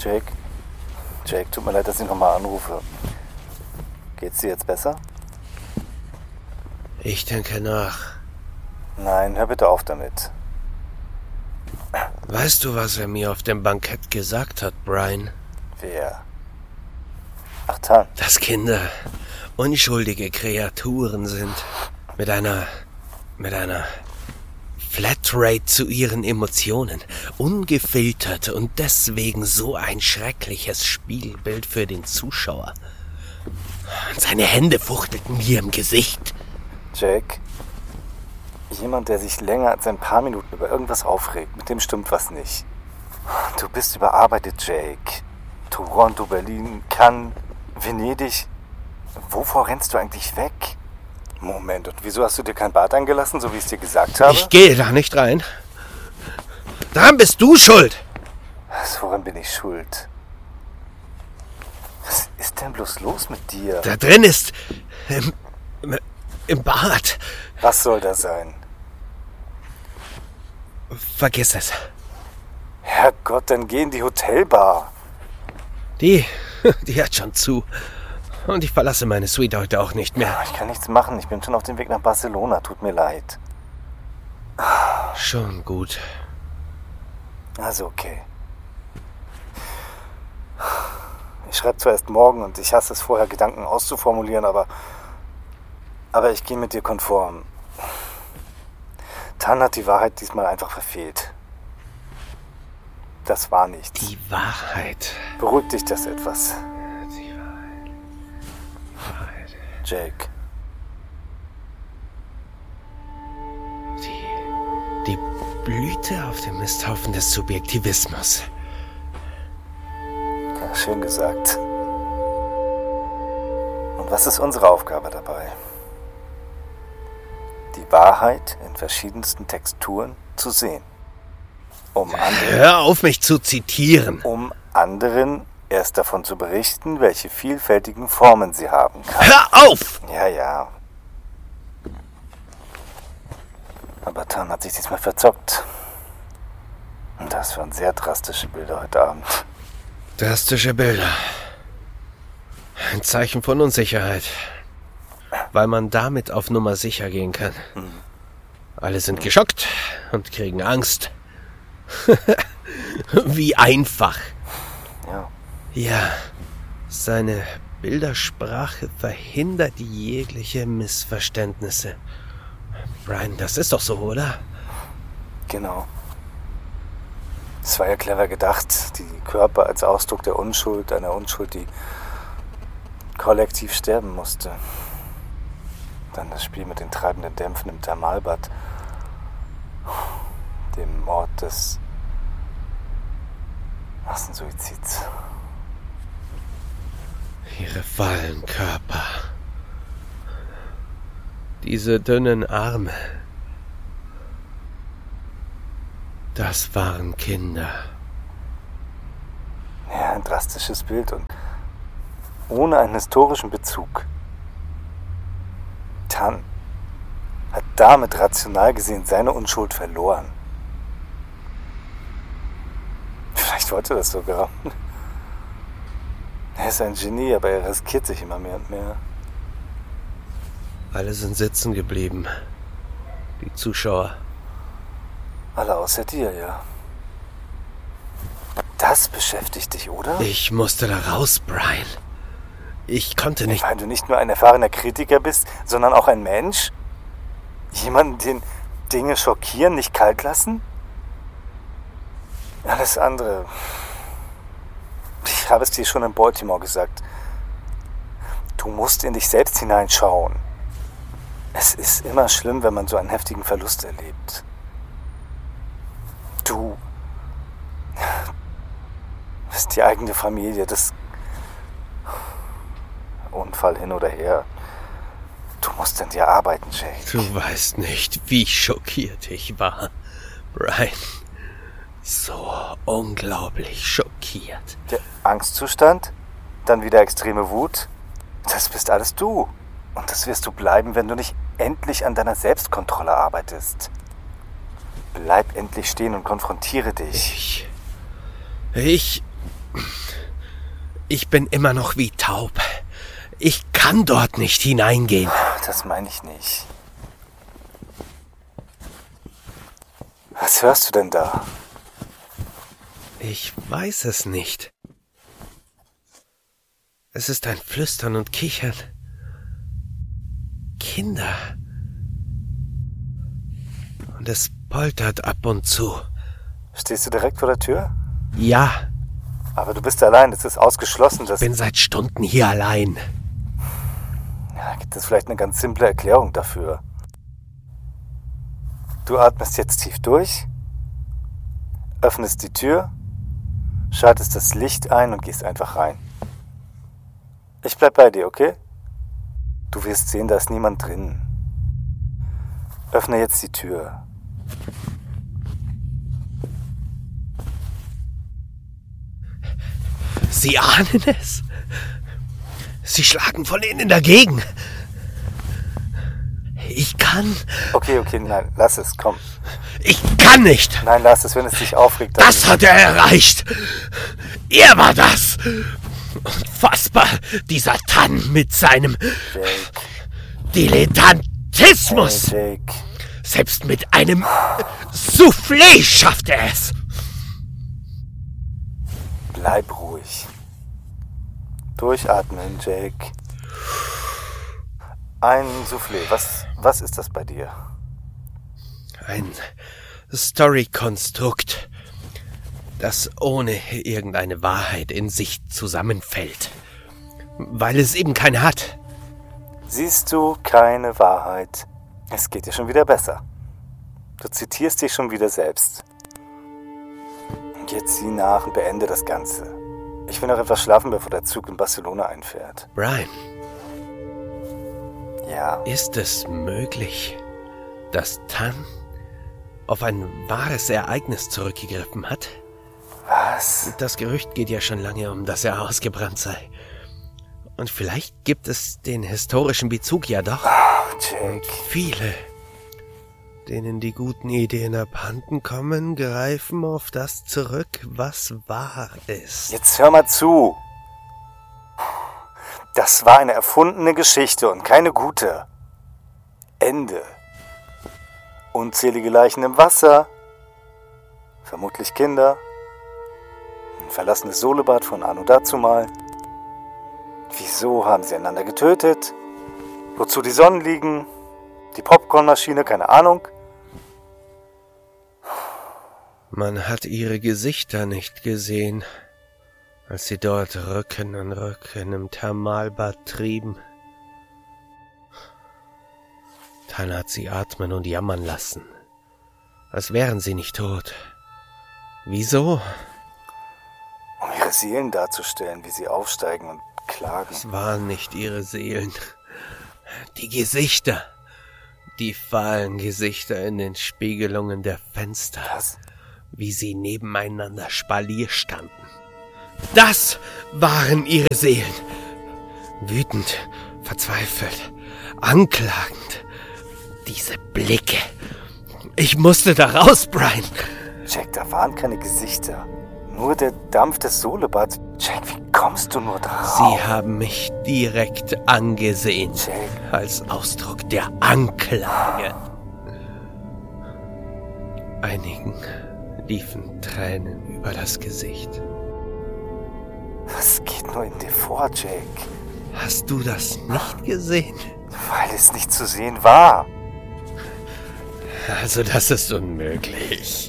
Jake, tut mir leid, dass ich nochmal anrufe. Geht's dir jetzt besser? Ich denke nach. Nein, hör bitte auf damit. Weißt du, was er mir auf dem Bankett gesagt hat, Brian? Wer? Ach, Tan. Dass Kinder unschuldige Kreaturen sind. Mit einer Flatrate zu ihren Emotionen. Ungefiltert und deswegen so ein schreckliches Spiegelbild für den Zuschauer. Und seine Hände fuchtelten mir im Gesicht. Jake, jemand, der sich länger als ein paar Minuten über irgendwas aufregt, mit dem stimmt was nicht. Du bist überarbeitet, Jake. Toronto, Berlin, Cannes, Venedig. Wovor rennst du eigentlich weg? Moment, und wieso hast du dir kein Bad eingelassen, so wie ich es dir gesagt habe? Ich gehe da nicht rein. Daran bist du schuld. Woran bin ich schuld? Was ist denn bloß los mit dir? Da drin ist... Im Bad. Was soll da sein? Vergiss es. Herrgott, dann geh in die Hotelbar. Die hat schon zu. Und ich verlasse meine Suite heute auch nicht mehr. Ich kann nichts machen. Ich bin schon auf dem Weg nach Barcelona. Tut mir leid. Schon gut. Also okay. Ich schreibe zwar erst morgen und ich hasse es vorher, Gedanken auszuformulieren, aber ich gehe mit dir konform. Tan hat die Wahrheit diesmal einfach verfehlt. Das war nichts. Die Wahrheit. Beruhigt dich das etwas? Die Wahrheit. Jake. Die Blüte auf dem Misthaufen des Subjektivismus. Ja, schön gesagt. Und was ist unsere Aufgabe dabei? Die Wahrheit in verschiedensten Texturen zu sehen. Hör auf, mich zu zitieren. Um anderen erst davon zu berichten, welche vielfältigen Formen sie haben kann. Hör auf! Ja. Aber Tan hat sich diesmal verzockt. Und das waren sehr drastische Bilder heute Abend. Drastische Bilder. Ein Zeichen von Unsicherheit. Weil man damit auf Nummer sicher gehen kann. Alle sind geschockt und kriegen Angst. Wie einfach. Ja, seine Bildersprache verhindert jegliche Missverständnisse. Brian, das ist doch so, oder? Genau. Es war ja clever gedacht, die Körper als Ausdruck der Unschuld, einer Unschuld, die kollektiv sterben musste. Dann das Spiel mit den treibenden Dämpfen im Thermalbad, dem Ort des Massensuizids. Ihre fahlen Körper. Diese dünnen Arme. Das waren Kinder. Ja, ein drastisches Bild und ohne einen historischen Bezug. Tan hat damit rational gesehen seine Unschuld verloren. Vielleicht wollte er das sogar. Er ist ein Genie, aber er riskiert sich immer mehr und mehr. Alle sind sitzen geblieben. Die Zuschauer. Alle außer dir, ja. Das beschäftigt dich, oder? Ich musste da raus, Brian. Ich konnte nicht... Weil du nicht nur ein erfahrener Kritiker bist, sondern auch ein Mensch? Jemanden, den Dinge schockieren, nicht kalt lassen? Alles andere... Ich habe es dir schon in Baltimore gesagt. Du musst in dich selbst hineinschauen. Es ist immer schlimm, wenn man so einen heftigen Verlust erlebt. Du bist die eigene Familie, das Unfall hin oder her. Du musst an dir arbeiten, Jake. Du weißt nicht, wie schockiert ich war, Brian. So unglaublich schockiert. Der Angstzustand, dann wieder extreme Wut. Das bist alles du. Und das wirst du bleiben, wenn du nicht endlich an deiner Selbstkontrolle arbeitest. Bleib endlich stehen und konfrontiere dich. Ich Ich bin immer noch wie taub. Ich kann dort nicht hineingehen. Das meine ich nicht. Was hörst du denn da? Ich weiß es nicht. Es ist ein Flüstern und Kichern. Kinder. Und es poltert ab und zu. Stehst du direkt vor der Tür? Ja. Aber du bist allein, es ist ausgeschlossen, dass... Ich bin seit Stunden hier allein. Ja, gibt es vielleicht eine ganz simple Erklärung dafür. Du atmest jetzt tief durch, öffnest die Tür, schaltest das Licht ein und gehst einfach rein. Ich bleib bei dir, okay? Du wirst sehen, da ist niemand drin. Öffne jetzt die Tür. Sie ahnen es. Sie schlagen von innen dagegen. Ich kann... Okay, nein, lass es, komm. Ich kann nicht. Nein, lass es, wenn es dich aufregt. Dann... Das hat er erreicht. Er war das. Unfassbar, dieser Tann mit seinem Jake. Dilettantismus. Hey, Jake. Selbst mit einem Soufflé schafft er es. Bleib ruhig. Durchatmen, Jake. Ein Soufflé. Was ist das bei dir? Ein Story-Konstrukt, das ohne irgendeine Wahrheit in sich zusammenfällt. Weil es eben keine hat. Siehst du, keine Wahrheit. Es geht dir schon wieder besser. Du zitierst dich schon wieder selbst. Jetzt sieh nach und beende das Ganze. Ich will noch etwas schlafen, bevor der Zug in Barcelona einfährt. Brian. Ja. Ist es möglich, dass Tan auf ein wahres Ereignis zurückgegriffen hat? Was? Das Gerücht geht ja schon lange um, dass er ausgebrannt sei. Und vielleicht gibt es den historischen Bezug ja doch. Oh, Jake. Viele, denen die guten Ideen abhanden kommen, greifen auf das zurück, was wahr ist. Jetzt hör mal zu. Das war eine erfundene Geschichte und keine gute. Ende. Unzählige Leichen im Wasser. Vermutlich Kinder. Ein verlassenes Solebad von Anno dazumal. Wieso haben sie einander getötet? Wozu die Sonnen liegen? Die Popcornmaschine, keine Ahnung. Man hat ihre Gesichter nicht gesehen, als sie dort Rücken an Rücken im Thermalbad trieben. Tan hat sie atmen und jammern lassen, als wären sie nicht tot. Wieso? Um ihre Seelen darzustellen, wie sie aufsteigen und klagen. Es waren nicht ihre Seelen. Die Gesichter. Die fahlen Gesichter in den Spiegelungen der Fenster. Was? Wie sie nebeneinander Spalier standen. Das waren ihre Seelen. Wütend, verzweifelt, anklagend. Diese Blicke. Ich musste da raus, Brian. Jack, da waren keine Gesichter. Nur der Dampf des Solebads. Jack, wie kommst du nur drauf? Sie haben mich direkt angesehen. Jack. Als Ausdruck der Anklage. Einigen liefen Tränen über das Gesicht. Was geht nur in dir vor, Jake? Hast du das nicht gesehen? Weil es nicht zu sehen war. Also das ist unmöglich.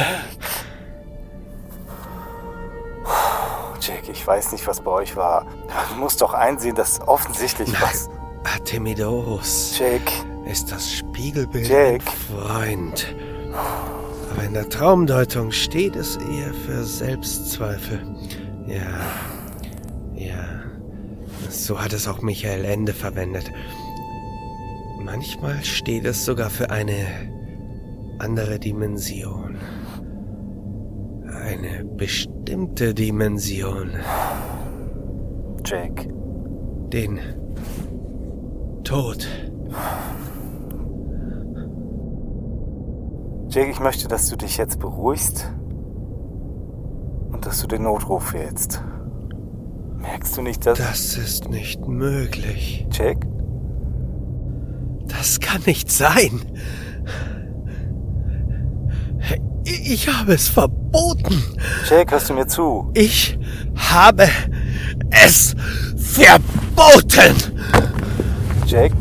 Jake, ich weiß nicht, was bei euch war. Du musst doch einsehen, dass offensichtlich was... Artemidos Jake. ist das Spiegelbild Jake. ein Freund. Aber in der Traumdeutung steht es eher für Selbstzweifel. Ja. So hat es auch Michael Ende verwendet. Manchmal steht es sogar für eine andere Dimension. Eine bestimmte Dimension. Jake. Den Tod. Jake, ich möchte, dass du dich jetzt beruhigst und dass du den Notruf wählst. Merkst du nicht, dass... Das ist nicht möglich. Jake? Das kann nicht sein. Ich habe es verboten. Jake, hörst du mir zu? Ich habe es verboten. Jake?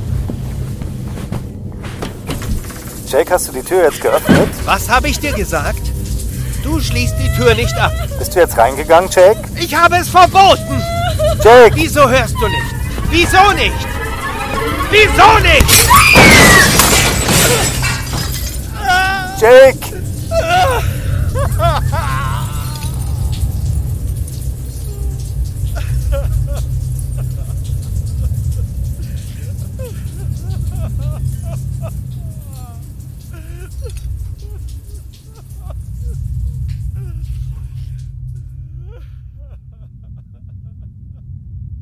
Jake, hast du die Tür jetzt geöffnet? Was habe ich dir gesagt? Du schließt die Tür nicht ab. Bist du jetzt reingegangen, Jake? Ich habe es verboten. Jake! Wieso hörst du nicht? Wieso nicht? Wieso nicht? Jake!